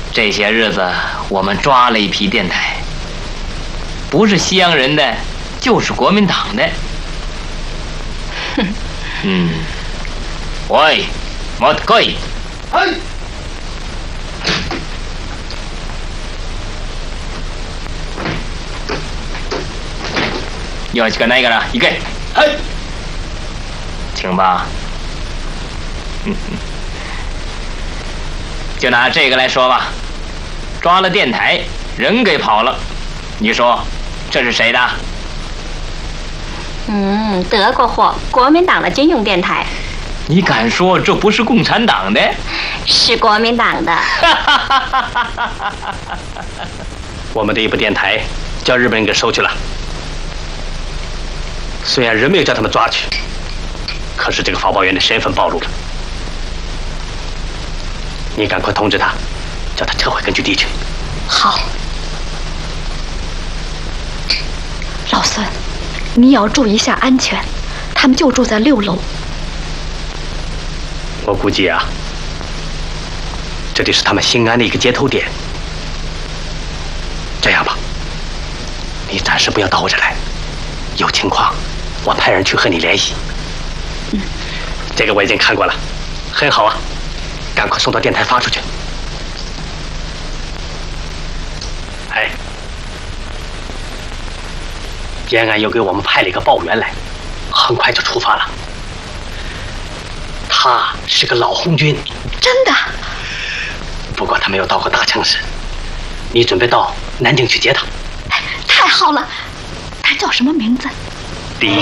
这些日子我们抓了一批电台，不是西洋人的，就是国民党的。喂，莫可以。 哎。 よろしくないから行け。 哎。 请吧。就拿这个来说吧，抓了电台，人给跑了，你说这是谁的？ 德国货，国民党的军用电台。 你敢说这不是共产党的？ 是国民党的。 我们的一部电台叫日本人给收去了，虽然人没有叫他们抓去，可是这个发报员的身份暴露了。你赶快通知他，叫他撤回根据地去。 好。老孙，你也要注意一下安全，他们就住在6楼。 我估计啊，这里是他们兴安的一个接头点。这样吧，你暂时不要到我这来，有情况我派人去和你联系。这个我已经看过了，很好啊，赶快送到电台发出去。哎，延安又给我们派了一个报员来，很快就出发了。他是个老红军。 真的？ 不过他没有到过大城市。你准备到南京去接他？ 太好了，他叫什么名字？